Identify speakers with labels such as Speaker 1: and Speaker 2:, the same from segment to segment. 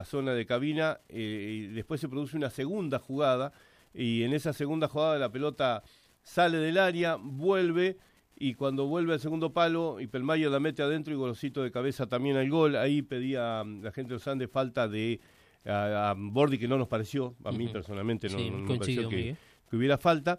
Speaker 1: a zona de cabina, y después se produce una segunda jugada, y en esa segunda jugada la pelota sale del área, vuelve, y cuando vuelve al segundo palo, Ipelmayer la mete adentro y golosito de cabeza también al gol. Ahí pedía la gente de los Andes falta de a Bordi, que no nos pareció, a mí personalmente no me pareció que hubiera falta,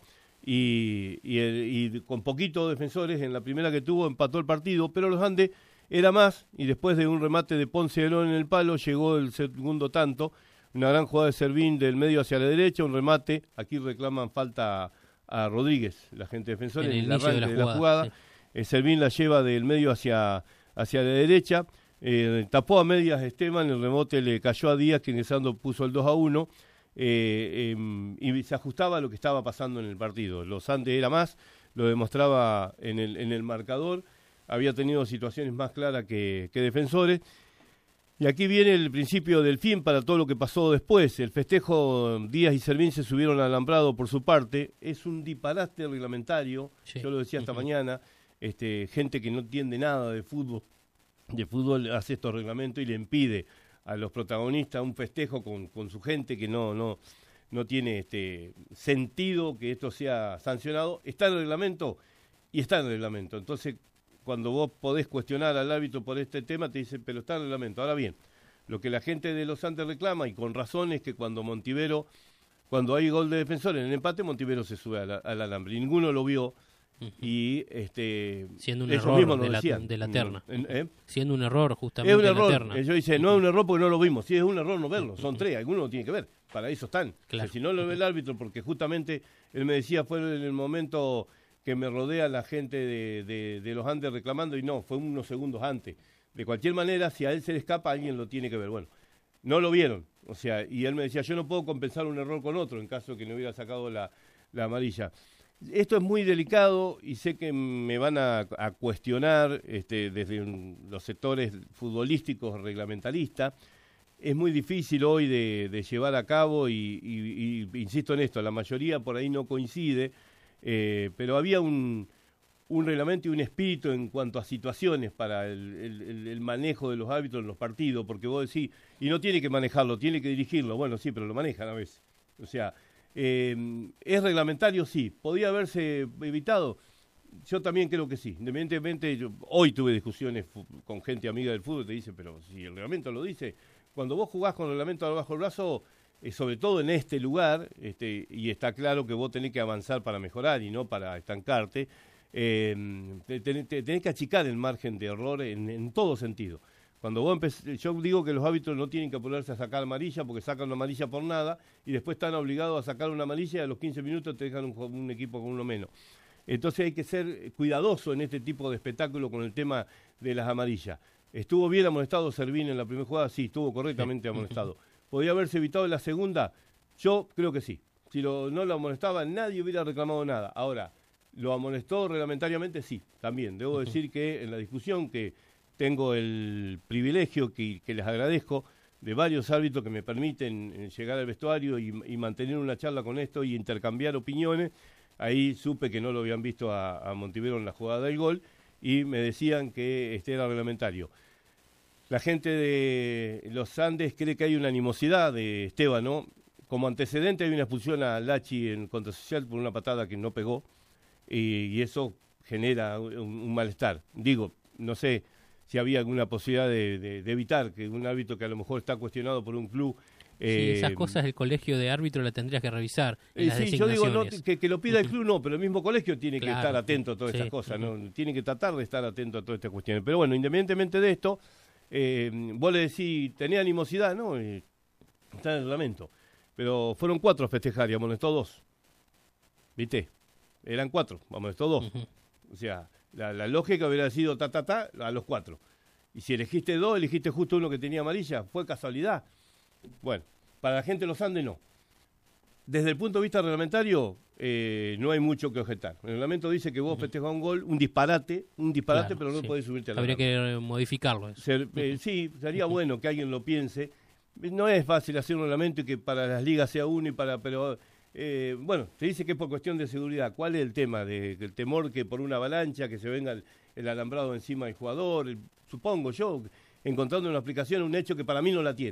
Speaker 1: y con poquitos defensores, en la primera que tuvo empató el partido, pero los Andes era más, y después de un remate de Ponce de León en el palo, llegó el segundo tanto, una gran jugada de Servín del medio hacia la derecha, un remate, aquí reclaman falta a Rodríguez, la gente defensora, en el arranque de la jugada. Sí. Servín la lleva del medio hacia la derecha, tapó a medias Esteban, el rebote le cayó a Díaz, que ingresando puso el 2-1, y se ajustaba a lo que estaba pasando en el partido. Los Andes era más, lo demostraba en el marcador, había tenido situaciones más claras que defensores. Y aquí viene el principio del fin para todo lo que pasó después. El festejo, Díaz y Servín se subieron al alambrado por su parte. Es un disparate reglamentario, sí. Yo lo decía esta mañana, gente que no entiende nada de fútbol hace estos reglamentos y le impide a los protagonistas un festejo con su gente que no tiene sentido que esto sea sancionado. Está en el reglamento y está en el reglamento. Entonces, cuando vos podés cuestionar al árbitro por este tema, te dicen, pero está en el reglamento. Ahora bien, lo que la gente de los Andes reclama, y con razón, es que cuando hay gol de defensor en el empate, Montivero se sube al alambre. Y ninguno lo vio, y
Speaker 2: siendo un error de la terna. Siendo un error justamente
Speaker 1: es un error.
Speaker 2: De la terna.
Speaker 1: Yo dice, no es un error porque no lo vimos. Sí, es un error no verlo. Son tres, alguno lo tiene que ver. Para eso están.
Speaker 2: Claro.
Speaker 1: O sea, si no lo ve el árbitro, porque justamente él me decía, fue en el momento que me rodea la gente de los Andes reclamando, y no, fue unos segundos antes. De cualquier manera, si a él se le escapa, alguien lo tiene que ver. Bueno, no lo vieron, o sea, y él me decía, yo no puedo compensar un error con otro en caso de que no hubiera sacado la amarilla. Esto es muy delicado y sé que me van a cuestionar desde los sectores futbolísticos reglamentaristas. Es muy difícil hoy de llevar a cabo y insisto en esto, la mayoría por ahí no coincide, pero había un reglamento y un espíritu en cuanto a situaciones para el manejo de los árbitros en los partidos, porque vos decís, y no tiene que manejarlo, tiene que dirigirlo. Bueno, sí, pero lo manejan a veces. O sea, ¿es reglamentario? Sí. ¿Podía haberse evitado? Yo también creo que sí. Independientemente, hoy tuve discusiones con gente amiga del fútbol, te dice, pero si el reglamento lo dice, cuando vos jugás con el reglamento bajo el brazo, sobre todo en este lugar, y está claro que vos tenés que avanzar para mejorar y no para estancarte, tenés que achicar el margen de error en todo sentido. Cuando vos yo digo que los árbitros no tienen que apurarse a sacar amarilla porque sacan una amarilla por nada y después están obligados a sacar una amarilla y a los 15 minutos te dejan un equipo con uno menos. Entonces hay que ser cuidadoso en este tipo de espectáculo con el tema de las amarillas. ¿Estuvo bien amonestado Servín en la primera jugada? Sí, estuvo correctamente amonestado. ¿Podría haberse evitado en la segunda? Yo creo que sí. Si no lo amonestaba, nadie hubiera reclamado nada. Ahora, ¿lo amonestó reglamentariamente? Sí, también. Debo decir que en la discusión que tengo el privilegio, que les agradezco, de varios árbitros que me permiten llegar al vestuario y mantener una charla con esto y intercambiar opiniones, ahí supe que no lo habían visto a Montivero en la jugada del gol y me decían que era reglamentario. La gente de los Andes cree que hay una animosidad de Esteban, ¿no? Como antecedente hay una expulsión a Lachi en contra social por una patada que no pegó y eso genera un malestar. Digo, no sé si había alguna posibilidad de evitar que un árbitro que a lo mejor está cuestionado por un club...
Speaker 2: sí, esas cosas el colegio de árbitros la tendrías que revisar en las designaciones.
Speaker 1: Yo digo que lo pida el club, no, pero el mismo colegio tiene que estar atento a todas estas cosas, ¿no? Tiene que tratar de estar atento a todas estas cuestiones. Pero bueno, independientemente de esto, vos le decís, ¿tenía animosidad? No, está en el reglamento. Pero fueron 4 a festejar y amonestó 2. ¿Viste? Eran 4, amonestó 2. O sea, la lógica hubiera sido a los 4. Y si elegiste 2, elegiste justo uno que tenía amarilla, ¿fue casualidad? Bueno, para la gente de los Andes no. Desde el punto de vista reglamentario, no hay mucho que objetar. El reglamento dice que vos festejas un gol, un disparate, claro, pero no podés subirte a la
Speaker 2: Habría que modificarlo.
Speaker 1: Sí, sería bueno que alguien lo piense. No es fácil hacer un reglamento y que para las ligas sea uno pero bueno, se dice que es por cuestión de seguridad. ¿Cuál es el tema? El temor que por una avalancha, que se venga el alambrado encima del jugador, supongo yo, encontrando una aplicación, un hecho que para mí no la tiene.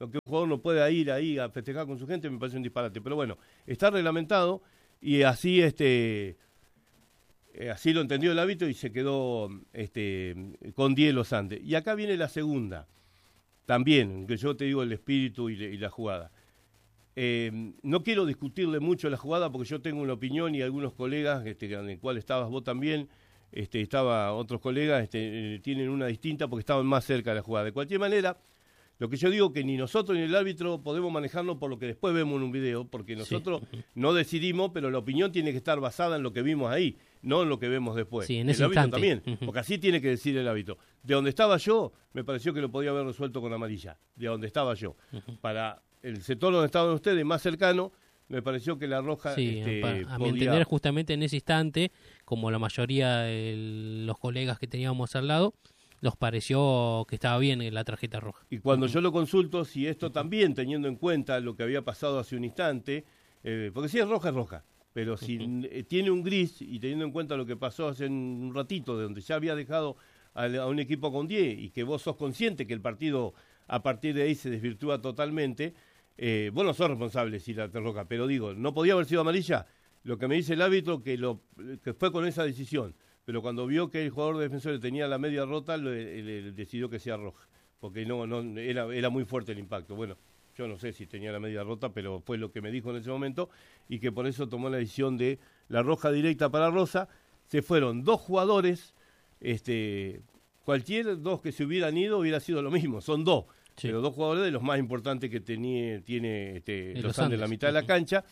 Speaker 1: lo que un jugador no pueda ir ahí a festejar con su gente me parece un disparate. Pero bueno, está reglamentado y así así lo entendió el árbitro y se quedó con 10 los Andes. Y acá viene la segunda, también, que yo te digo el espíritu y la jugada. No quiero discutirle mucho la jugada porque yo tengo una opinión y algunos colegas, en el cual estabas vos también, estaba otros colegas, tienen una distinta porque estaban más cerca de la jugada. De cualquier manera, lo que yo digo que ni nosotros ni el árbitro podemos manejarnos por lo que después vemos en un video, porque nosotros no decidimos, pero la opinión tiene que estar basada en lo que vimos ahí, no en lo que vemos después.
Speaker 2: Sí, en
Speaker 1: el
Speaker 2: ese
Speaker 1: árbitro
Speaker 2: instante.
Speaker 1: también, porque así tiene que decir el árbitro. De donde estaba yo, me pareció que lo podía haber resuelto con amarilla, de donde estaba yo. Para el sector donde estaban ustedes, más cercano, me pareció que la roja
Speaker 2: sí, a mi entender, justamente en ese instante, como la mayoría de los colegas que teníamos al lado, nos pareció que estaba bien la tarjeta roja.
Speaker 1: Y cuando yo lo consulto, si esto también, teniendo en cuenta lo que había pasado hace un instante, porque si es roja, pero si tiene un gris y teniendo en cuenta lo que pasó hace un ratito, de donde ya había dejado a un equipo con 10 y que vos sos consciente que el partido a partir de ahí se desvirtúa totalmente, vos no sos responsable si la roja, pero digo, no podía haber sido amarilla. Lo que me dice el árbitro que fue con esa decisión, pero cuando vio que el jugador de Defensores tenía la media rota, le decidió que sea roja, porque no era muy fuerte el impacto. Bueno, yo no sé si tenía la media rota, pero fue lo que me dijo en ese momento, y que por eso tomó la decisión de la roja directa para Rosa. Se fueron 2 jugadores, cualquier 2 que se hubieran ido hubiera sido lo mismo, son 2. Sí. Pero 2 jugadores de los más importantes que tiene los Andes en la mitad de la cancha.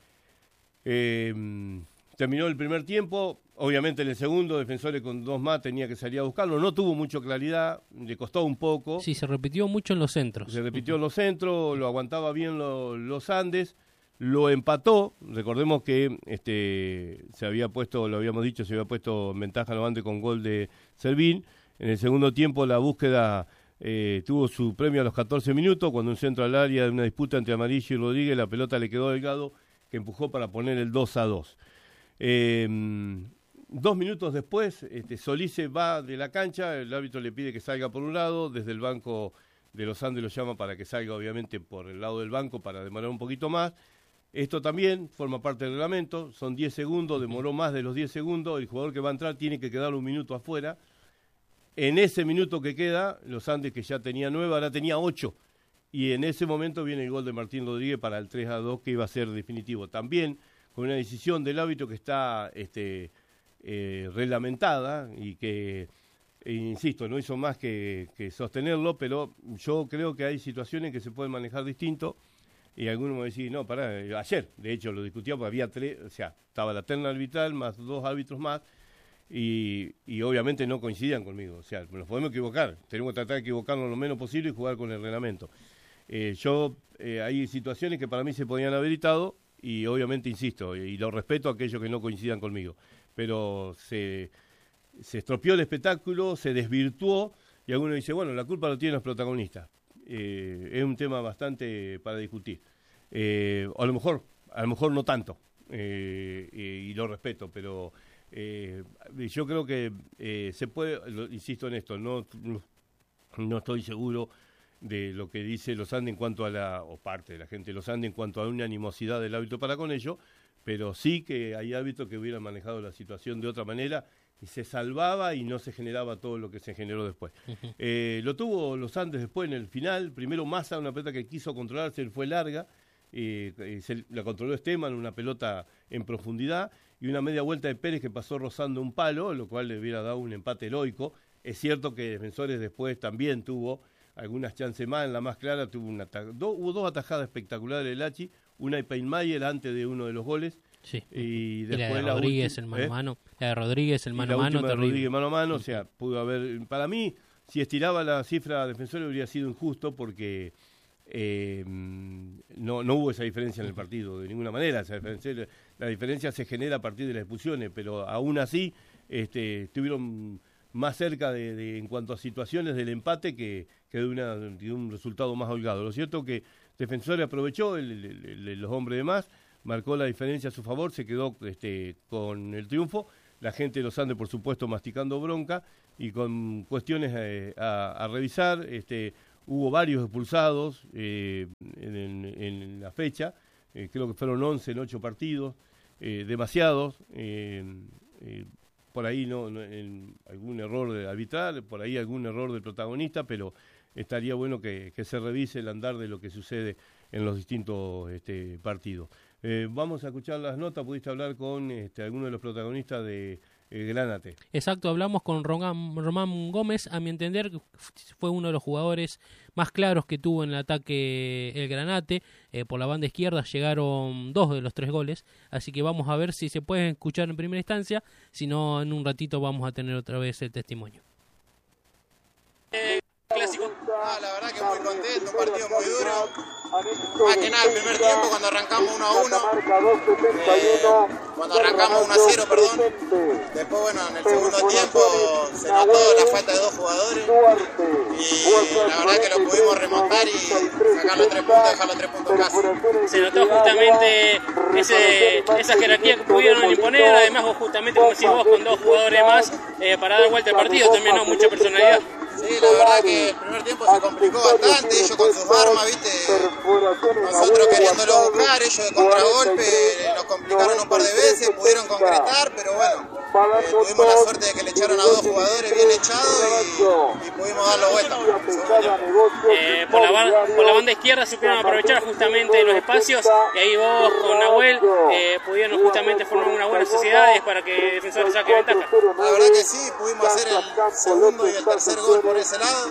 Speaker 1: Terminó el primer tiempo, obviamente en el segundo Defensores con 2 más tenía que salir a buscarlo, no tuvo mucha claridad, le costó un poco.
Speaker 2: Sí, se repitió mucho en los centros.
Speaker 1: Se repitió en los centros, lo aguantaba bien los Andes, lo empató, recordemos que se había puesto, lo habíamos dicho, se había puesto en ventaja los Andes con gol de Servín. En el segundo tiempo la búsqueda tuvo su premio a los 14 minutos, cuando un centro al área de una disputa entre Amarillo y Rodríguez, la pelota le quedó a Delgado, que empujó para poner el 2-2. 2 minutos después, Solís se va de la cancha, el árbitro le pide que salga por un lado, desde el banco de los Andes lo llama para que salga obviamente por el lado del banco para demorar un poquito más. Esto también forma parte del reglamento, son 10 segundos, demoró más de los 10 segundos, el jugador que va a entrar tiene que quedar 1 minuto afuera. En ese minuto que queda, los Andes, que ya tenía 9, ahora tenía 8. Y en ese momento viene el gol de Martín Rodríguez para el 3-2, que iba a ser definitivo. También con una decisión del árbitro que está reglamentada y que, insisto, no hizo más que sostenerlo, pero yo creo que hay situaciones que se pueden manejar distinto. Y algunos me decían, no, pará, ayer, de hecho, lo discutíamos, porque había 3, o sea, estaba la terna arbitral más 2 árbitros más, y obviamente no coincidían conmigo. O sea, nos podemos equivocar, tenemos que tratar de equivocarnos lo menos posible y jugar con el reglamento. Hay situaciones que para mí se podían haber evitado, y obviamente insisto, y lo respeto a aquellos que no coincidan conmigo, pero se estropeó el espectáculo, se desvirtuó, y alguno dice, bueno, la culpa lo tienen los protagonistas. Es un tema bastante para discutir. A lo mejor no tanto, y lo respeto, pero yo creo que se puede, insisto en esto, no estoy seguro de lo que dice los Andes en cuanto a o parte de la gente de los Andes en cuanto a una animosidad del árbitro para con ellos, pero sí que hay árbitros que hubieran manejado la situación de otra manera y se salvaba y no se generaba todo lo que se generó después. Lo tuvo los Andes después en el final, primero Massa, una pelota que quiso controlarse, fue larga, la controló Esteban, una pelota en profundidad, y una media vuelta de Pérez que pasó rozando un palo, lo cual le hubiera dado un empate heroico. Es cierto que Defensores después también tuvo algunas chances más, en la más clara tuvo hubo 2 atajadas espectaculares del Hachi, una de Peinmayer antes de uno de los goles.
Speaker 2: Sí.
Speaker 1: Y después
Speaker 2: la de Rodríguez, el mano a mano. La de Rodríguez, el mano a mano, terrible.
Speaker 1: Rodríguez, mano a mano, o sea, pudo haber. Para mí, si estiraba la cifra Defensores habría sido injusto porque no hubo esa diferencia en el partido, de ninguna manera. La diferencia se genera a partir de las expulsiones, pero aún así estuvieron más cerca en cuanto a situaciones del empate que de un resultado más holgado. Lo cierto es que Defensores aprovechó los hombres de más, marcó la diferencia a su favor, se quedó con el triunfo. La gente de los Andes, por supuesto, masticando bronca y con cuestiones a revisar. hubo varios expulsados en la fecha, creo que fueron 11 en 8 partidos, demasiados, por ahí algún error de arbitral, por ahí algún error del protagonista, pero estaría bueno que se revise el andar de lo que sucede en los distintos partidos. Vamos a escuchar las notas. Pudiste hablar con alguno de los protagonistas de Granate.
Speaker 2: Exacto, hablamos con Román Gómez. A mi entender fue uno de los jugadores más claros que tuvo en el ataque el Granate. Por la banda izquierda llegaron 2 de los 3 goles, así que vamos a ver si se pueden escuchar en primera instancia, si no en un ratito vamos a tener otra vez el testimonio.
Speaker 3: Clásico. La verdad que muy contento, un partido muy duro. Más que nada el primer tiempo cuando arrancamos 1-1, cuando arrancamos 1-0, perdón. Después, bueno, en el segundo tiempo se notó la falta de 2 jugadores y la verdad que lo pudimos remontar y sacar los 3 puntos, dejar los 3 puntos en casa.
Speaker 2: Se notó justamente esa jerarquía que pudieron imponer, además vos justamente, como decís vos, con 2 jugadores más para dar vuelta al partido, también no mucha personalidad.
Speaker 3: Sí, la verdad que el primer tiempo se complicó bastante, ellos con sus armas, viste, nosotros queriéndolo buscar, ellos de contragolpe, nos complicaron un par de veces, pudieron concretar, pero bueno, tuvimos la suerte de que le echaron a 2 jugadores bien echados y pudimos darlo vuelta.
Speaker 2: Por la banda izquierda supieron aprovechar justamente los espacios y ahí vos con Nahuel pudieron justamente formar una buena sociedad para que Defensores saque ventaja.
Speaker 3: La verdad que sí, pudimos hacer el segundo y el tercer gol por ese lado.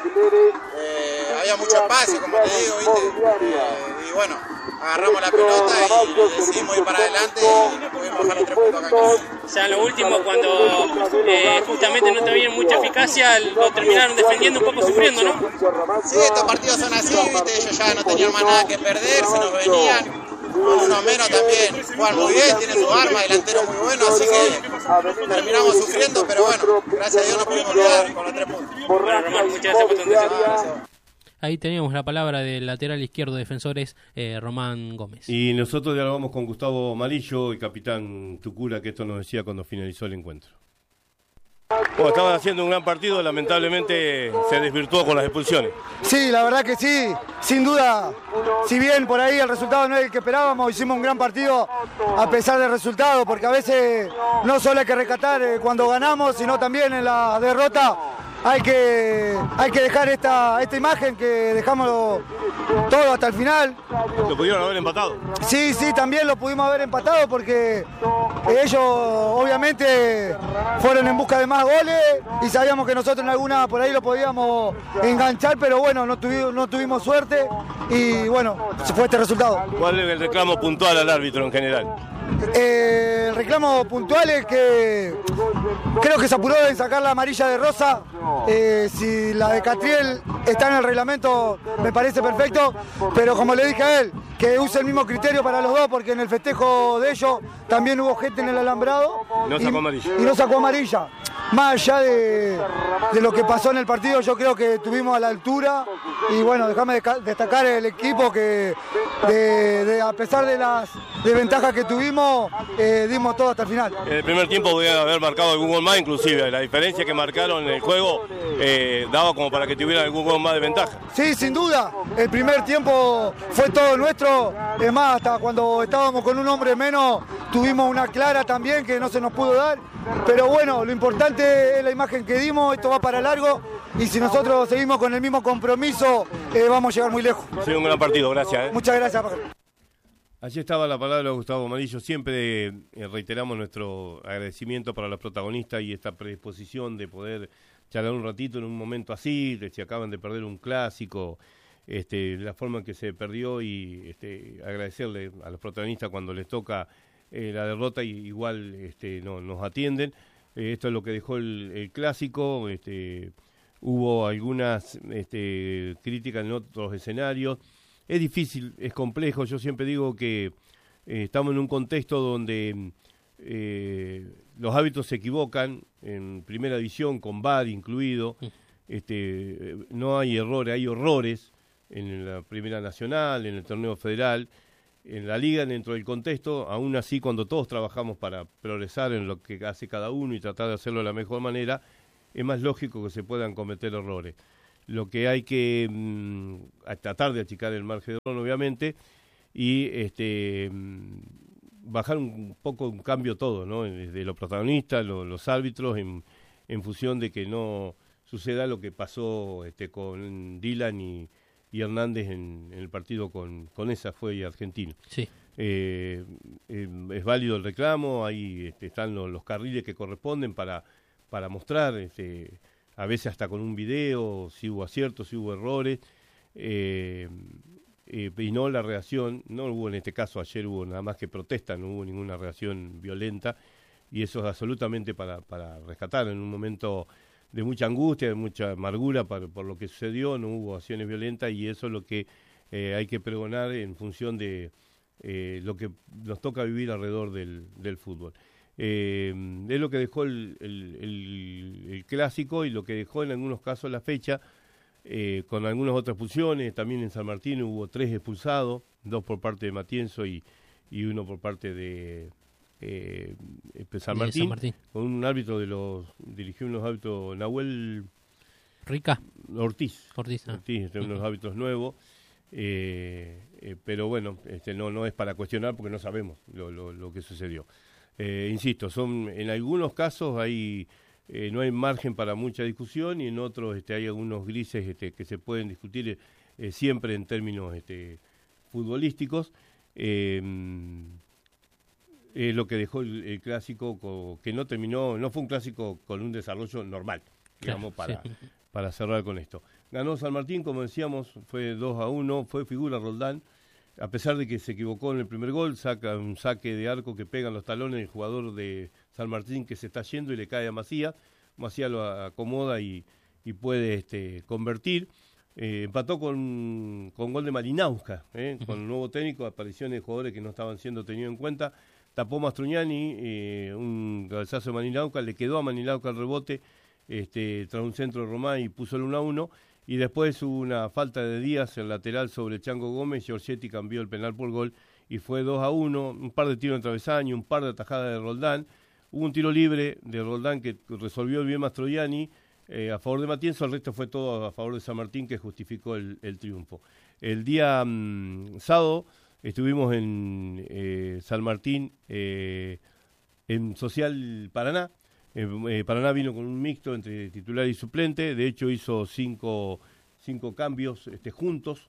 Speaker 3: Había mucho espacio, como te digo, ¿viste? Y bueno, agarramos la pelota y decidimos ir para adelante y pudimos dejar los 3 puntos acá.
Speaker 2: Ya en lo último, cuando justamente no tuvieron mucha eficacia, lo terminaron defendiendo un poco sufriendo, ¿no?
Speaker 3: Sí, estos partidos son así, ¿viste? Ellos ya no tenían más nada que perder, se nos venían. Con uno menos también juegan muy bien, tienen su arma, delantero muy bueno, así que terminamos sufriendo, pero bueno, gracias a Dios nos pudimos quedar con los 3 puntos.
Speaker 2: Bueno, Román, muchas gracias por tu atención. Ahí teníamos la palabra del lateral izquierdo de Defensores, Román Gómez.
Speaker 1: Y nosotros dialogamos con Gustavo Amarillo, el capitán Tucura, que esto nos decía cuando finalizó el encuentro. Bueno, estaban haciendo un gran partido, lamentablemente se desvirtuó con las expulsiones.
Speaker 4: Sí, la verdad que sí, sin duda, si bien por ahí el resultado no es el que esperábamos, hicimos un gran partido a pesar del resultado, porque a veces no solo hay que rescatar cuando ganamos, sino también en la derrota hay que dejar esta imagen que dejamos todo hasta el final.
Speaker 1: ¿Lo pudieron haber empatado?
Speaker 4: Sí, también lo pudimos haber empatado porque ellos obviamente fueron en busca de más goles y sabíamos que nosotros en alguna por ahí lo podíamos enganchar, pero bueno, no tuvimos suerte y bueno, se fue este resultado.
Speaker 1: ¿Cuál es el reclamo puntual al árbitro en general?
Speaker 4: El reclamo puntual es que creo que se apuró en sacar la amarilla de Rosa. Si la de Catriel está en el reglamento me parece perfecto, pero como le dije a él, que use el mismo criterio para los dos, porque en el festejo de ellos también hubo gente en el alambrado y no sacó amarilla. Más allá de lo que pasó en el partido, yo creo que estuvimos a la altura y bueno, déjame destacar el equipo que a pesar de las desventajas que tuvimos, dimos todo hasta el final.
Speaker 1: En el primer tiempo podían haber marcado algún gol más, inclusive la diferencia que marcaron en el juego daba como para que tuvieran algún gol más de ventaja.
Speaker 4: Sí, sin duda, el primer tiempo fue todo nuestro, es más, hasta cuando estábamos con un hombre menos tuvimos una clara también que no se nos pudo dar, pero bueno, lo importante es la imagen que dimos, esto va para largo y si nosotros seguimos con el mismo compromiso vamos a llegar muy lejos.
Speaker 1: Ha sido un gran partido, gracias.
Speaker 4: Muchas gracias.
Speaker 1: Allí estaba la palabra de Gustavo Amarillo. Siempre reiteramos nuestro agradecimiento para los protagonistas y esta predisposición de poder charlar un ratito en un momento así, si acaban de perder un clásico, la forma en que se perdió y agradecerle a los protagonistas cuando les toca la derrota y igual no, nos atienden. Esto es lo que dejó el clásico. Hubo algunas críticas en otros escenarios. Es difícil, es complejo. Yo siempre digo que estamos en un contexto donde los árbitros se equivocan en primera división, con VAR incluido. No hay errores, hay horrores en la Primera Nacional, en el torneo federal, en la liga, dentro del contexto. Aún así, cuando todos trabajamos para progresar en lo que hace cada uno y tratar de hacerlo de la mejor manera, es más lógico que se puedan cometer errores. Lo que hay que tratar de achicar el margen de error, obviamente, y bajar un poco, un cambio todo, ¿no? Desde los protagonistas, los árbitros, en función de que no suceda lo que pasó con Dylan y Hernández en el partido con esa fue Argentino.
Speaker 2: Sí.
Speaker 1: Es válido el reclamo, ahí están los carriles que corresponden para mostrar, a veces hasta con un video, si hubo aciertos, si hubo errores, y no la reacción, no hubo en este caso, ayer hubo nada más que protesta, no hubo ninguna reacción violenta, y eso es absolutamente para rescatar en un momento de mucha angustia, de mucha amargura por lo que sucedió, no hubo acciones violentas, y eso es lo que hay que pregonar en función de lo que nos toca vivir alrededor del fútbol. Es lo que dejó el clásico y lo que dejó en algunos casos la fecha, con algunas otras expulsiones. También en San Martín hubo 3 expulsados, 2 por parte de Matienzo y 1 por parte de San Martín, con un árbitro dirigió unos árbitros, Nahuel Ortiz, unos árbitros nuevos, pero bueno, no es para cuestionar porque no sabemos lo que sucedió. Insisto, en algunos casos no hay margen para mucha discusión, y en otros hay algunos grises que se pueden discutir siempre en términos futbolísticos. Lo que dejó el clásico, que no fue un clásico con un desarrollo normal, digamos, para cerrar con esto. Ganó San Martín, como decíamos, fue 2-1, fue figura Roldán, a pesar de que se equivocó en el primer gol, saca un saque de arco que pega en los talones el jugador de San Martín, que se está yendo y le cae a Macías lo acomoda y puede convertir. Empató con gol de Malinauska, con un nuevo técnico, apariciones de jugadores que no estaban siendo tenidos en cuenta. Tapó Mastroianni, un cabezazo de Malinauska, le quedó a Malinauska el rebote, tras un centro de Román, y puso el 1-1. Y después hubo una falta de Díaz, el lateral sobre Chango Gómez, Giorgetti cambió el penal por gol y fue 2-1, un par de tiros en travesaño, un par de atajadas de Roldán, hubo un tiro libre de Roldán que resolvió bien Mastroianni a favor de Matienzo, el resto fue todo a favor de San Martín, que justificó el triunfo. El día sábado estuvimos en San Martín, en Social Paraná. Paraná vino con un mixto entre titular y suplente, de hecho hizo cinco cambios juntos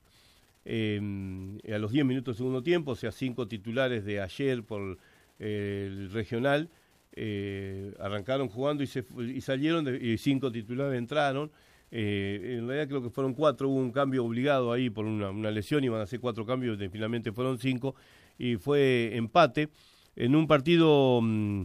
Speaker 1: a los 10 minutos del segundo tiempo, o sea, 5 titulares de ayer por el regional, arrancaron jugando y salieron, y 5 titulares entraron. En realidad creo que fueron 4, hubo un cambio obligado ahí por una lesión, iban a hacer 4 cambios, finalmente fueron 5, y fue empate en un partido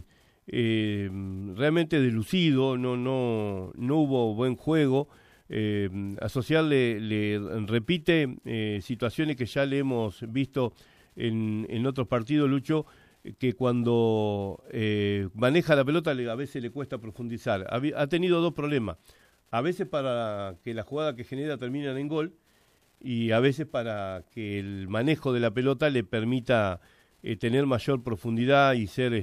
Speaker 1: realmente deslucido, no hubo buen juego. A Social le repite situaciones que ya le hemos visto en otros partidos, Lucho, que cuando maneja la pelota a veces le cuesta profundizar. Ha tenido 2 problemas, a veces para que la jugada que genera termine en gol, y a veces para que el manejo de la pelota le permita tener mayor profundidad y ser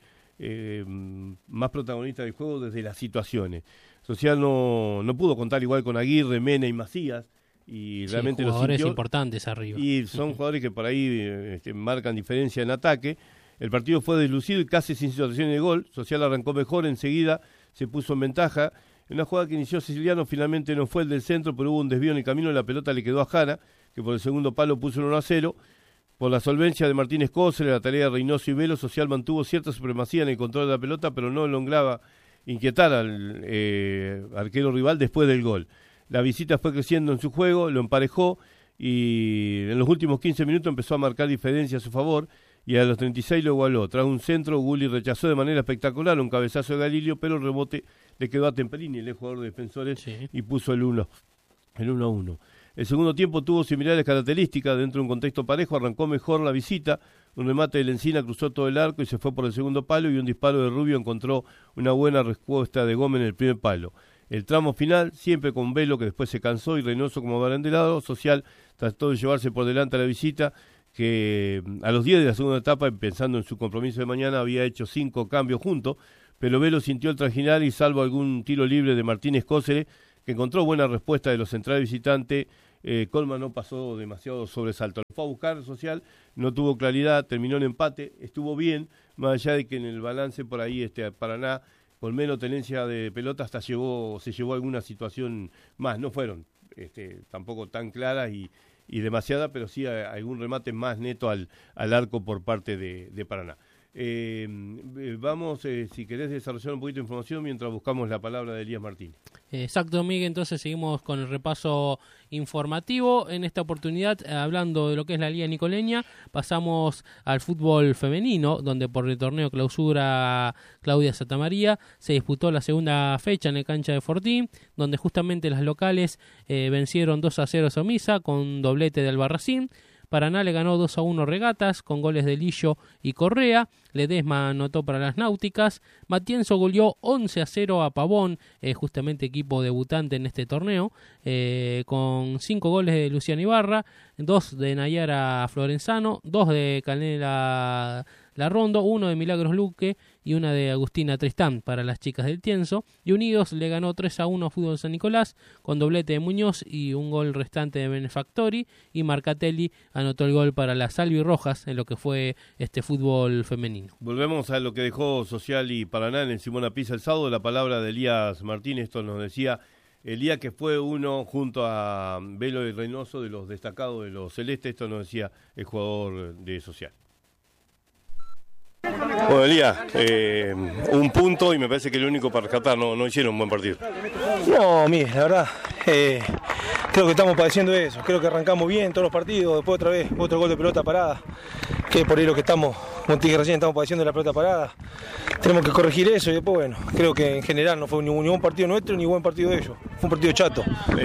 Speaker 1: más protagonista del juego desde las situaciones. Social no pudo contar igual con Aguirre, Mena y Macías, y realmente los
Speaker 2: jugadores importantes arriba.
Speaker 1: Y son jugadores que por ahí marcan diferencia en ataque. El partido fue deslucido y casi sin situaciones de gol. Social arrancó mejor, enseguida se puso en ventaja. En una jugada que inició Siciliano, finalmente no fue el del centro, pero hubo un desvío en el camino, la pelota le quedó a Jara, que por el segundo palo puso el 1-0. Por la solvencia de Martínez Cóceres, la tarea de Reynoso y Velo, Social mantuvo cierta supremacía en el control de la pelota, pero no lograba inquietar al arquero rival después del gol. La visita fue creciendo en su juego, lo emparejó, y en los últimos 15 minutos empezó a marcar diferencia a su favor, y a los 36 lo igualó. Tras un centro, Gulli rechazó de manera espectacular un cabezazo de Galilio, pero el rebote le quedó a Temperini, el jugador de Defensores, y puso el 1-1. El segundo tiempo tuvo similares características, dentro de un contexto parejo, arrancó mejor la visita, un remate de Lencina cruzó todo el arco y se fue por el segundo palo, y un disparo de Rubio encontró una buena respuesta de Gómez en el primer palo. El tramo final, siempre con Velo, que después se cansó, y Reynoso como abanderado. Social trató de llevarse por delante a la visita, que a los 10 de la segunda etapa, pensando en su compromiso de mañana, había hecho 5 cambios juntos, pero Velo sintió el trajinar y, salvo algún tiro libre de Martínez Cóceres, que encontró buena respuesta de los centrales visitantes. Colman no pasó demasiado sobresalto. Lo fue a buscar Social, no tuvo claridad, terminó en empate, estuvo bien, más allá de que en el balance por ahí Paraná, con menos tenencia de pelota, hasta se llevó alguna situación más. No fueron tampoco tan claras y demasiadas, pero sí algún remate más neto al arco por parte de Paraná. Vamos, si querés desarrollar un poquito de información mientras buscamos la palabra de Elías Martínez.
Speaker 2: Exacto, Miguel, entonces seguimos con el repaso informativo. En esta oportunidad, hablando de lo que es la Liga Nicoleña, pasamos al fútbol femenino, donde por el torneo clausura Claudia Santamaría se disputó la segunda fecha en el cancha de Fortín, donde justamente las locales vencieron 2-0 a Somisa con doblete de Albarracín. Paraná le ganó 2-1 Regatas con goles de Lillo y Correa. Ledesma anotó para las Náuticas. Matienzo goleó 11-0 a Pavón, justamente equipo debutante en este torneo, con 5 goles de Luciano Ibarra, 2 de Nayara Florenzano, 2 de Canela Larrondo, 1 de Milagros Luque y 1 de Agustina Tristán para las chicas del Tienso. Y Unidos le ganó 3-1 a Fútbol San Nicolás con doblete de Muñoz y un gol restante de Benefactori, y Marcatelli anotó el gol para las Albirrojas en lo que fue este fútbol femenino.
Speaker 1: Volvemos a lo que dejó Social y Paraná en el Simón Apisa el sábado. La palabra de Elías Martínez, esto nos decía Elías, que fue uno junto a Velo y Reynoso de los destacados de los celestes. Esto nos decía el jugador de Social. Bueno, Elías, un punto y me parece que el único para rescatar. No hicieron un buen partido.
Speaker 5: No, mire, la verdad, creo que estamos padeciendo eso. Creo que arrancamos bien todos los partidos, después otra vez otro gol de pelota parada, que es por ahí lo que estamos, como te dije recién, estamos padeciendo de la pelota parada. Tenemos que corregir eso y después, bueno, creo que en general no fue ni buen partido nuestro ni buen partido de ellos. Fue un partido chato.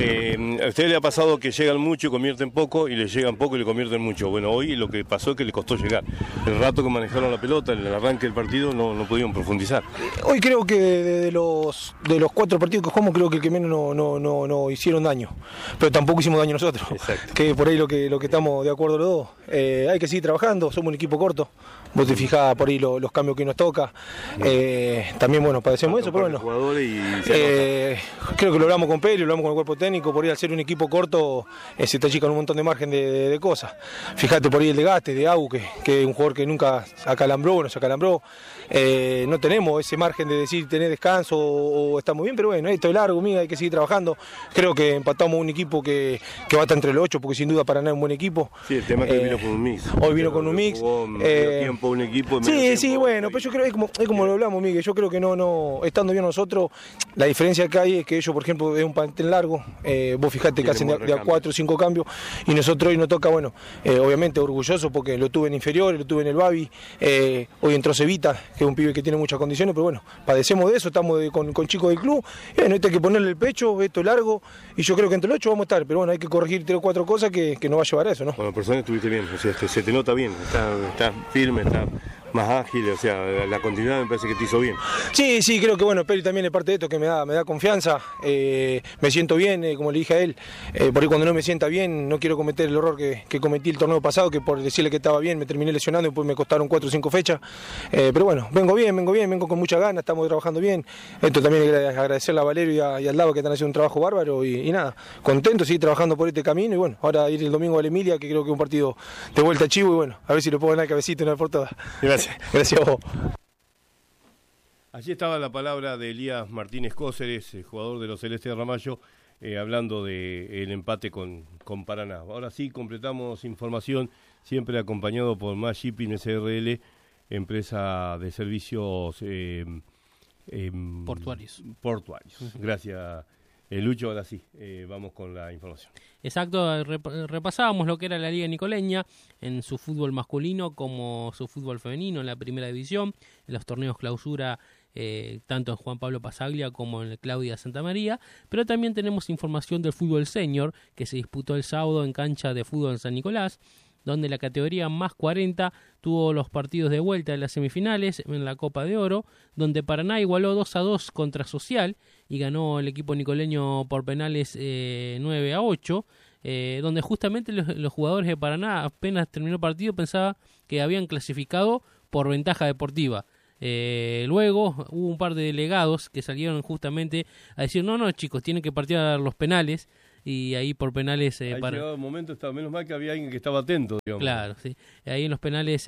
Speaker 1: A usted le ha pasado que llegan mucho y convierten poco, y le llegan poco y le convierten mucho. Bueno, hoy lo que pasó es que le costó llegar. El rato que manejaron la pelota, en el arranque del partido, no pudieron profundizar.
Speaker 5: Hoy creo que de los 4 partidos que jugamos, creo que el que menos no hicieron daño. Pero tampoco hicimos daño nosotros.
Speaker 1: Exacto.
Speaker 5: Que por ahí lo que estamos de acuerdo los dos. Hay que seguir trabajando, somos un equipo corto. Vos te fijás por ahí los cambios que nos toca. También, bueno, padecemos eso, pero bueno. Creo que lo hablamos con Peri, lo hablamos con el cuerpo técnico. Por ahí, al ser un equipo corto, se te achican un montón de margen de cosas. Fíjate por ahí el desgaste de Agu, que es un jugador que nunca acalambró, nos acalambró. No tenemos ese margen de decir tener descanso o estamos bien, pero bueno, esto es largo, mira, hay que seguir trabajando. Creo que empatamos un equipo que va a estar entre los 8, porque sin duda Paraná es un buen equipo.
Speaker 1: Sí, el tema es que vino con un mix.
Speaker 5: Hoy vino con un mix.
Speaker 1: Un equipo.
Speaker 5: Sí, bueno, pero yo creo es como lo hablamos, Miguel. Yo creo que no estando bien nosotros, la diferencia que hay es que ellos, por ejemplo, es un plantel largo. Vos fijate que hacen de a 4 o 5 cambios, y nosotros hoy nos toca, bueno, obviamente orgulloso porque lo tuve en inferiores, lo tuve en el Babi. Hoy entró Cevita, que es un pibe que tiene muchas condiciones, pero bueno, padecemos de eso, estamos con chicos del club. Bueno, esto hay que ponerle el pecho, esto es largo, y yo creo que entre los 8 vamos a estar, pero bueno, hay que corregir 3 o 4 cosas que nos va a llevar a eso, ¿no?
Speaker 1: Bueno, personalmente estuviste bien, o sea, se te nota bien, está firme, está más ágil, o sea, la continuidad me parece que te hizo bien.
Speaker 5: Sí, creo que bueno, Peri también es parte de esto que me da confianza, me siento bien, como le dije a él, por ahí cuando no me sienta bien no quiero cometer el error que cometí el torneo pasado, que por decirle que estaba bien me terminé lesionando y después me costaron 4 o 5 fechas, pero bueno, vengo con mucha ganas, estamos trabajando bien. Esto también agradecerle a Valerio y al Lava, que están haciendo un trabajo bárbaro, y nada, contento, seguir trabajando por este camino, y bueno, ahora ir el domingo a la Emilia, que creo que es un partido de vuelta a Chivo, y bueno, a ver si le puedo ganar el cabecito una vez por todas. Gracias a vos.
Speaker 1: Allí estaba la palabra de Elías Martínez Cóceres, jugador de los Celestes de Ramallo, hablando del empate con Paraná. Ahora sí, completamos información, siempre acompañado por Más Shipping SRL, empresa de servicios
Speaker 2: portuarios.
Speaker 1: Gracias, Lucho. Ahora sí, vamos con la información.
Speaker 2: Exacto, repasábamos lo que era la Liga Nicoleña en su fútbol masculino como su fútbol femenino en la primera división, en los torneos clausura, tanto en Juan Pablo Pasaglia como en el Claudia Santamaría, pero también tenemos información del fútbol senior que se disputó el sábado en cancha de fútbol en San Nicolás, donde la categoría más 40 tuvo los partidos de vuelta de las semifinales en la Copa de Oro, donde Paraná igualó 2-2 contra Social y ganó el equipo nicoleño por penales 9-8, donde justamente los jugadores de Paraná, apenas terminó el partido, pensaba que habían clasificado por ventaja deportiva. Luego hubo un par de delegados que salieron justamente a decir, no chicos, tienen que partir a los penales, y ahí por penales...
Speaker 1: ahí llegado el momento, menos mal que había alguien que estaba atento, digamos.
Speaker 2: Claro, sí. Ahí en los penales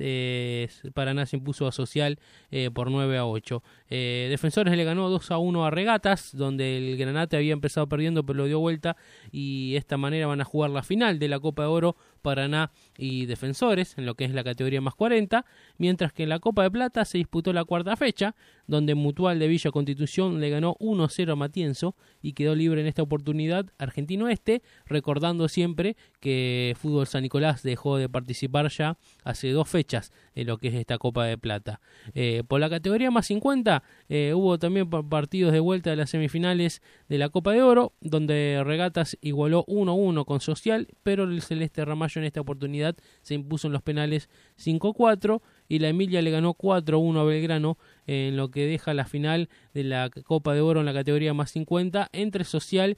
Speaker 2: Paraná se impuso a Social por 9-8. Defensores le ganó 2-1 a Regatas, donde el Granate había empezado perdiendo pero lo dio vuelta, y de esta manera van a jugar la final de la Copa de Oro Paraná y Defensores, en lo que es la categoría más 40, mientras que en la Copa de Plata se disputó la cuarta fecha, donde Mutual de Villa Constitución le ganó 1-0 a Matienzo y quedó libre en esta oportunidad Argentino Este, recordando siempre que Fútbol San Nicolás dejó de participar ya hace 2 fechas en lo que es esta Copa de Plata. Por la categoría más 50 hubo también partidos de vuelta de las semifinales de la Copa de Oro, donde Regatas igualó 1-1 con Social, pero el Celeste Ramallo en esta oportunidad se impuso en los penales 5-4, y la Emilia le ganó 4-1 a Belgrano, en lo que deja la final de la Copa de Oro en la categoría más 50 entre Social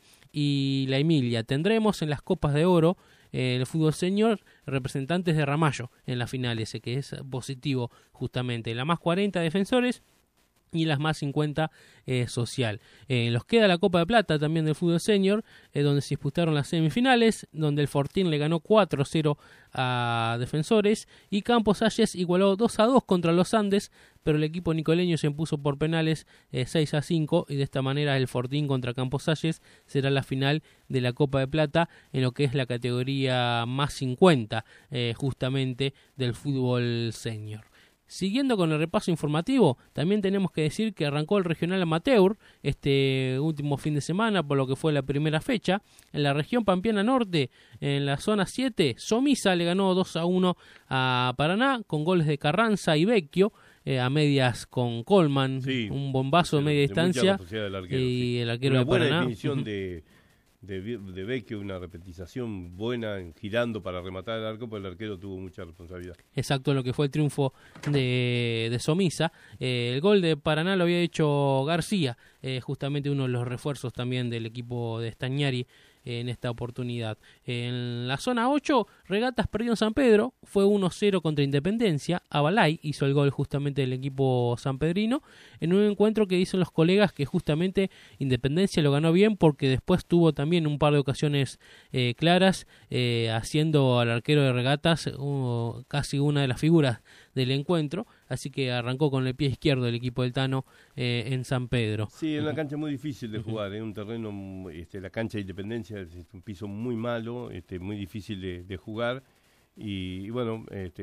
Speaker 2: y la Emilia. Tendremos en las Copas de Oro el fútbol senior representantes de Ramallo en la final, ese que es positivo justamente. La más 40 Defensores y las más 50 Social. Los queda la Copa de Plata también del fútbol senior, donde se disputaron las semifinales, donde el Fortín le ganó 4-0 a Defensores y Campos Salles igualó 2-2 contra los Andes, pero el equipo nicoleño se impuso por penales 6-5, y de esta manera el Fortín contra Campos Salles será la final de la Copa de Plata en lo que es la categoría más 50 justamente del fútbol senior. Siguiendo con el repaso informativo, también tenemos que decir que arrancó el regional amateur este último fin de semana, por lo que fue la primera fecha. En la región Pampeana Norte, en la zona 7, Somisa le ganó 2-1 a Paraná, con goles de Carranza y Vecchio, a medias con Colman, sí, un bombazo de media distancia, y el arquero de Paraná.
Speaker 1: Una buena definición de Vecchio, una repetización buena, girando para rematar el arco, pues el arquero tuvo mucha responsabilidad.
Speaker 2: Exacto, lo que fue el triunfo de Somisa. El gol de Paraná lo había hecho García, justamente uno de los refuerzos también del equipo de Stagnari en esta oportunidad. En la zona 8, Regatas perdió en San Pedro, fue 1-0 contra Independencia. Abalay hizo el gol justamente del equipo sanpedrino, en un encuentro que dicen los colegas que justamente Independencia lo ganó bien, porque después tuvo también un par de ocasiones claras, haciendo al arquero de Regatas casi una de las figuras del encuentro, así que arrancó con el pie izquierdo el equipo del Tano en San Pedro.
Speaker 1: Sí, es una cancha muy difícil de jugar, un terreno, la cancha de Independencia es un piso muy malo, muy difícil de jugar, y bueno,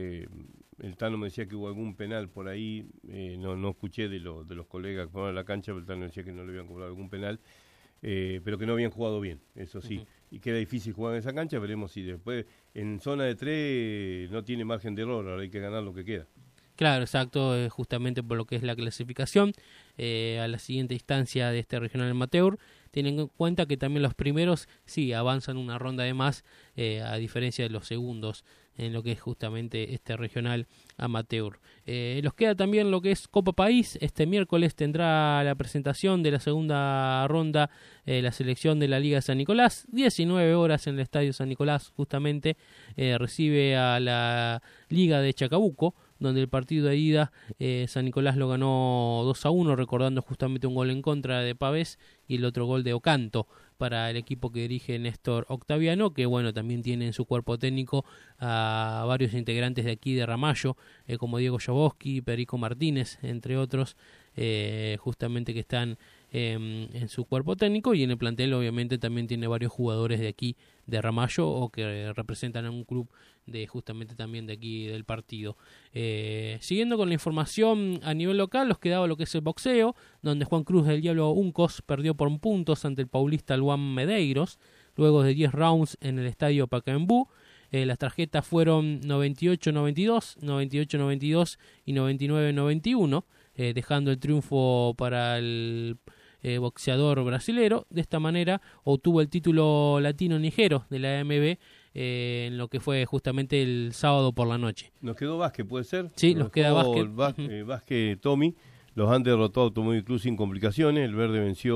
Speaker 1: el Tano me decía que hubo algún penal por ahí, no escuché de los colegas que fueron a la cancha, pero el Tano decía que no le habían cobrado algún penal, pero que no habían jugado bien, eso sí, y queda difícil jugar en esa cancha. Veremos si después en zona de 3 no tiene margen de error, ahora hay que ganar lo que queda.
Speaker 2: Claro, exacto, justamente por lo que es la clasificación a la siguiente instancia de este regional amateur. Tienen en cuenta que también los primeros sí avanzan una ronda de más, a diferencia de los segundos en lo que es justamente este regional amateur. Los queda también lo que es Copa País. Este miércoles tendrá la presentación de la segunda ronda, la selección de la Liga de San Nicolás, 19 horas en el Estadio San Nicolás, justamente recibe a la Liga de Chacabuco, donde el partido de ida San Nicolás lo ganó 2-1, recordando justamente un gol en contra de Pavés y el otro gol de Ocanto para el equipo que dirige Néstor Octaviano, que bueno, también tiene en su cuerpo técnico a varios integrantes de aquí de Ramallo, como Diego Jaboski, Perico Martínez, entre otros, justamente que están en su cuerpo técnico, y en el plantel obviamente también tiene varios jugadores de aquí de Ramallo o que representan a un club de justamente también de aquí del partido. Siguiendo con la información a nivel local, los quedaba lo que es el boxeo, donde Juan Cruz del Diablo Uncos perdió por puntos ante el paulista Luan Medeiros, luego de 10 rounds en el estadio Pacaembu. Las tarjetas fueron 98-92, 98-92 y 99-91, dejando el triunfo para el boxeador brasilero. De esta manera obtuvo el título latino ligero de la AMB en lo que fue justamente el sábado por la noche.
Speaker 1: ¿Nos quedó Vázquez, puede ser?
Speaker 2: Sí, nos queda Vázquez.
Speaker 1: Vázquez Tommy. Los han derrotado Automóvil Club sin complicaciones. El verde venció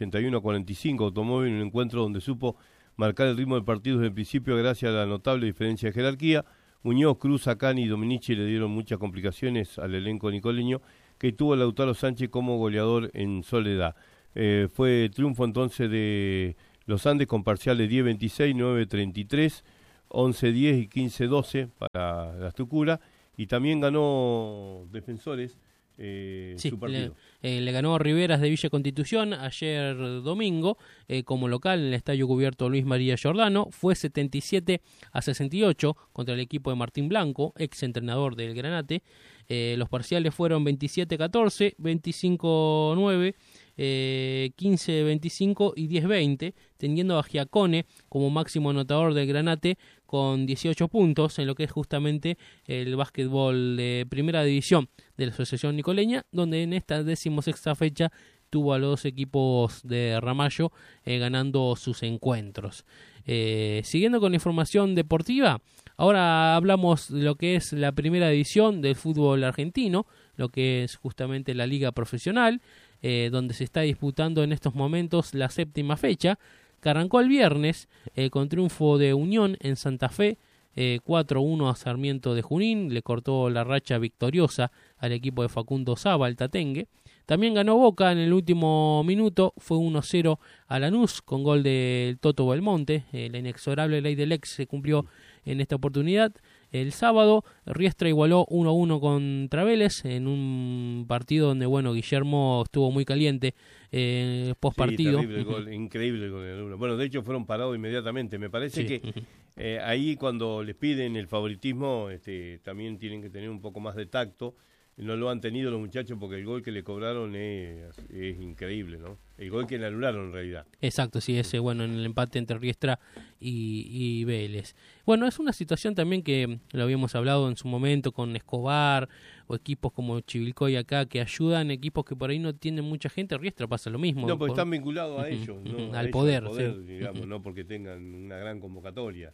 Speaker 1: 81-45 Automóvil en un encuentro donde supo marcar el ritmo del partido desde el principio gracias a la notable diferencia de jerarquía. Muñoz, Cruz, Acani y Dominici le dieron muchas complicaciones al elenco nicoleño. que tuvo Lautaro Sánchez como goleador en Soledad. Fue triunfo entonces de los Andes con parciales 10-26, 9-33, 11-10 y 15-12 para las Tucuras, y también ganó Defensores su partido.
Speaker 2: Le ganó a Riveras de Villa Constitución ayer domingo como local en el estadio cubierto Luis María Giordano. Fue 77-68 contra el equipo de Martín Blanco, ex entrenador del Granate. Los parciales fueron 27-14, 25-9, 15-25 y 10-20, teniendo a Giacone como máximo anotador del Granate con 18 puntos en lo que es justamente el básquetbol de primera división de la Asociación Nicoleña, donde en esta 16ª fecha tuvo a los equipos de Ramallo ganando sus encuentros. Siguiendo con la información deportiva, ahora hablamos de lo que es la primera división del fútbol argentino, lo que es justamente la liga profesional, donde se está disputando en estos momentos la 7ª fecha, que arrancó el viernes con triunfo de Unión en Santa Fe, 4-1 a Sarmiento de Junín, le cortó la racha victoriosa al equipo de Facundo Saba, el Tatengue. También ganó Boca en el último minuto, fue 1-0 a Lanús con gol del Toto Belmonte. La inexorable ley del ex se cumplió en esta oportunidad. El sábado, Riestra igualó 1-1 contra Vélez en un partido donde, bueno, Guillermo estuvo muy caliente post partido.
Speaker 1: Sí, terrible el gol, increíble el gol. Bueno, de hecho fueron parados inmediatamente. Me parece que ahí cuando les piden el favoritismo, también tienen que tener un poco más de tacto. No lo han tenido los muchachos porque el gol que le cobraron es increíble, ¿no? El gol que le anularon en realidad.
Speaker 2: Exacto, sí, ese, bueno, en el empate entre Riestra y Vélez. Bueno, es una situación también que lo habíamos hablado en su momento con Escobar o equipos como Chivilcoy acá que ayudan, equipos que por ahí no tienen mucha gente. Riestra pasa lo mismo.
Speaker 1: No, porque están vinculados a ellos, ¿no?
Speaker 2: Al poder,
Speaker 1: sí. Digamos, no porque tengan una gran convocatoria.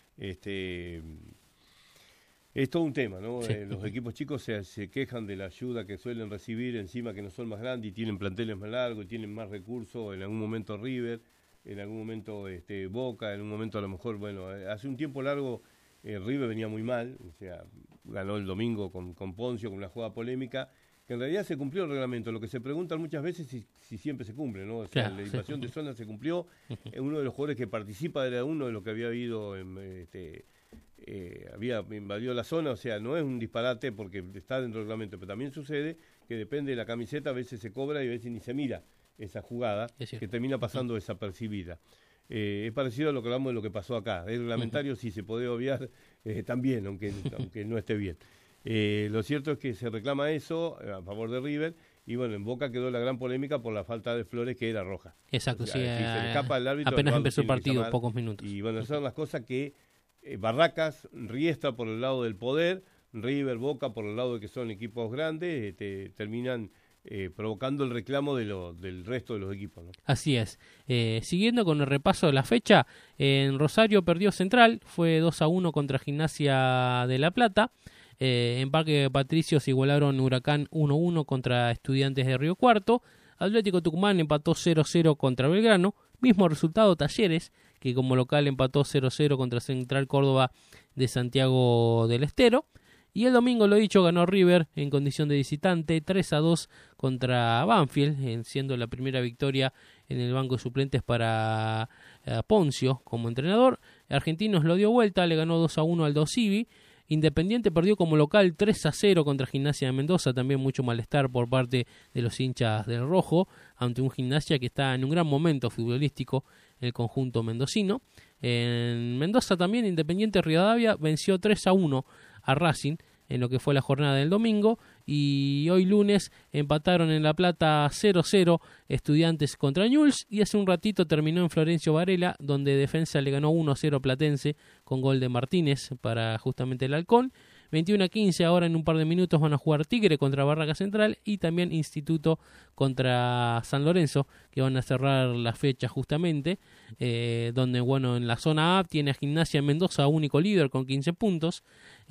Speaker 1: Es todo un tema, ¿no? Sí. Los equipos chicos se quejan de la ayuda que suelen recibir, encima que no son más grandes y tienen planteles más largos y tienen más recursos, en algún momento River, en algún momento Boca, en un momento a lo mejor, bueno, hace un tiempo largo River venía muy mal, o sea, ganó el domingo con Poncio, con una jugada polémica, que en realidad se cumplió el reglamento. Lo que se preguntan muchas veces si siempre se cumple, ¿no? O sea, claro, la invasión de zona se cumplió, uno de los jugadores que participa era uno de los que había habido en... había invadido la zona, o sea, no es un disparate porque está dentro del reglamento, pero también sucede que depende de la camiseta, a veces se cobra y a veces ni se mira esa jugada, que termina pasando desapercibida. Es parecido a lo que hablamos de lo que pasó acá. Es reglamentario, sí se puede obviar también, aunque no esté bien. Lo cierto es que se reclama eso a favor de River, y bueno, en Boca quedó la gran polémica por la falta de Flores, que era roja.
Speaker 2: Exacto, o sea,
Speaker 1: sí. Se le escapa al árbitro,
Speaker 2: apenas empezó el partido, pocos minutos.
Speaker 1: Y bueno, esas son las cosas que Barracas, Riestra por el lado del poder, River, Boca por el lado de que son equipos grandes, terminan provocando el reclamo del resto de los equipos, ¿no?
Speaker 2: Así es. Siguiendo con el repaso de la fecha, en Rosario perdió Central, fue 2-1 contra Gimnasia de La Plata. En Parque Patricios igualaron Huracán 1-1 contra Estudiantes de Río Cuarto. Atlético Tucumán empató 0-0 contra Belgrano. Mismo resultado Talleres, que como local empató 0-0 contra Central Córdoba de Santiago del Estero. Y el domingo, lo dicho, ganó River en condición de visitante 3-2 contra Banfield, siendo la primera victoria en el banco de suplentes para Poncio como entrenador. Argentinos lo dio vuelta, le ganó 2-1 al Dosivi. Independiente perdió como local 3-0 contra Gimnasia de Mendoza, también mucho malestar por parte de los hinchas del Rojo, ante un Gimnasia que está en un gran momento futbolístico, el conjunto mendocino. En Mendoza también Independiente Rivadavia venció 3-1 a Racing en lo que fue la jornada del domingo, y hoy lunes empataron en La Plata 0-0 Estudiantes contra Newell's, y hace un ratito terminó en Florencio Varela, donde Defensa le ganó 1-0 Platense con gol de Martínez para justamente el Halcón. 21-15, ahora en un par de minutos van a jugar Tigre contra Barraca Central y también Instituto contra San Lorenzo, que van a cerrar la fecha justamente, donde, bueno, en la zona A tiene a Gimnasia en Mendoza, único líder con 15 puntos,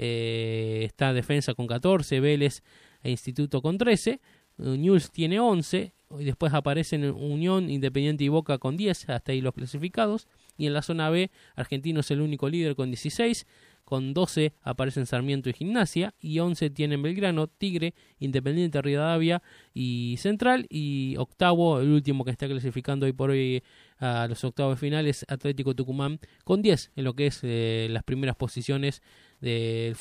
Speaker 2: está Defensa con 14, Vélez e Instituto con 13, Newell's tiene 11, y después aparecen Unión, Independiente y Boca con 10, hasta ahí los clasificados, y en la zona B, Argentino es el único líder con 16, Con 12 aparecen Sarmiento y Gimnasia, y 11 tienen Belgrano, Tigre, Independiente Rivadavia y Central, y octavo, el último que está clasificando hoy por hoy a los octavos finales, Atlético Tucumán, con 10 en lo que es las primeras posiciones del